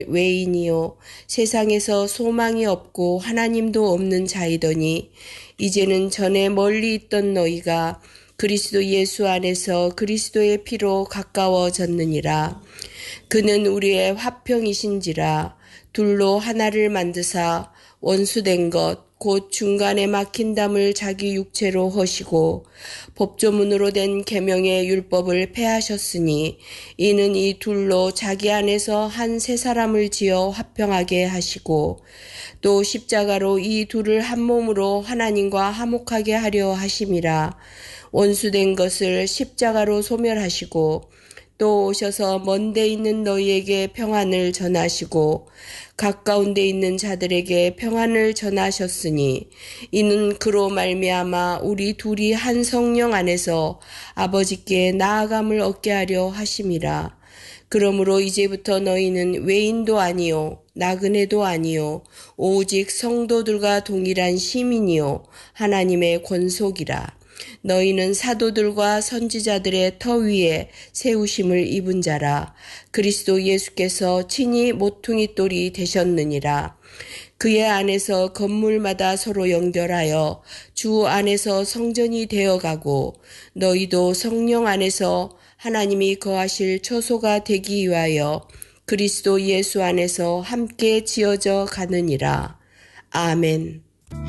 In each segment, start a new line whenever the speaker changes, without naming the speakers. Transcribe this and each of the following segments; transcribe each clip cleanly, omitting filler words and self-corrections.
외인이요 세상에서 소망이 없고 하나님도 없는 자이더니 이제는 전에 멀리 있던 너희가 그리스도 예수 안에서 그리스도의 피로 가까워졌느니라. 그는 우리의 화평이신지라. 둘로 하나를 만드사 원수된 것 곧 중간에 막힌 담을 자기 육체로 허시고 법조문으로 된 계명의 율법을 폐하셨으니 이는 이 둘로 자기 안에서 한 세 사람을 지어 화평하게 하시고 또 십자가로 이 둘을 한 몸으로 하나님과 화목하게 하려 하심이라. 원수된 것을 십자가로 소멸하시고 또 오셔서 먼 데 있는 너희에게 평안을 전하시고 가까운 데 있는 자들에게 평안을 전하셨으니 이는 그로 말미암아 우리 둘이 한 성령 안에서 아버지께 나아감을 얻게 하려 하심이라. 그러므로 이제부터 너희는 외인도 아니요 나그네도 아니요 오직 성도들과 동일한 시민이요 하나님의 권속이라. 너희는 사도들과 선지자들의 터 위에 세우심을 입은 자라. 그리스도 예수께서 친히 모퉁이 돌이 되셨느니라. 그의 안에서 건물마다 서로 연결하여 주 안에서 성전이 되어가고 너희도 성령 안에서 하나님이 거하실 처소가 되기 위하여 그리스도 예수 안에서 함께 지어져 가느니라. 아멘.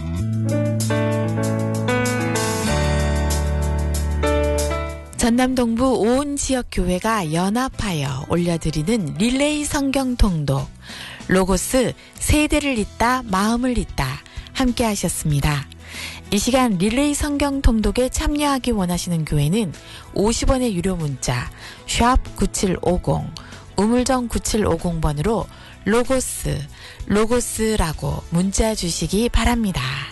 전남 동부 온 지역 교회가 연합하여 올려드리는 릴레이 성경 통독 로고스 세대를 잇다 마음을 잇다 함께 하셨습니다. 이 시간 릴레이 성경 통독에 참여하기 원하시는 교회는 50원의 유료 문자 샵 9750 우물정 9750번으로 로고스라고 문자 주시기 바랍니다.